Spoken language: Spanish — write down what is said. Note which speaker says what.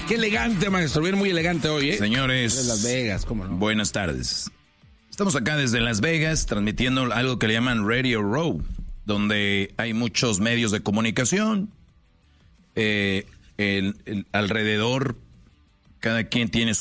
Speaker 1: Qué elegante, maestro. Bien, muy elegante hoy, ¿eh?
Speaker 2: Señores,
Speaker 1: de Las Vegas, ¿cómo no?
Speaker 2: Buenas tardes. Estamos acá desde Las Vegas transmitiendo algo que le llaman Radio Row, donde hay muchos medios de comunicación. Alrededor, cada quien tiene